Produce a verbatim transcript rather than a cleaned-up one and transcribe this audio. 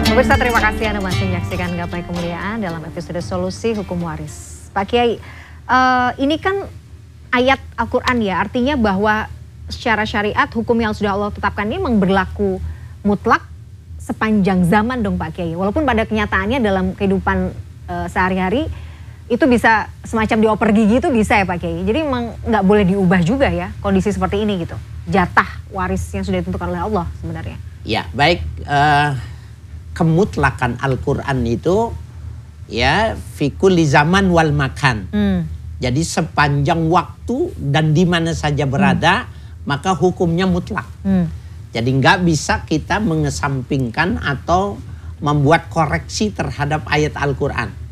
Pemirsa, terima kasih Anda masih menyaksikan Gapai Kemuliaan dalam episode Solusi Hukum Waris. Pak Kiai, uh, ini kan ayat Al-Quran ya, artinya bahwa secara syariat hukum yang sudah Allah tetapkan ini memang berlaku mutlak sepanjang zaman dong Pak Kiai. Walaupun pada kenyataannya dalam kehidupan uh, sehari-hari itu bisa semacam dioper gigi itu bisa ya Pak Kiai. Jadi memang nggak boleh diubah juga ya kondisi seperti ini gitu. Jatah waris yang sudah ditentukan oleh Allah sebenarnya. Ya baik, uh, kemutlakan Al-Quran itu ya fikul zaman wal makan. Hmm. Jadi sepanjang waktu dan di mana saja berada hmm. maka hukumnya mutlak. Hmm. Jadi nggak bisa kita mengesampingkan atau membuat koreksi terhadap ayat Al-Quran.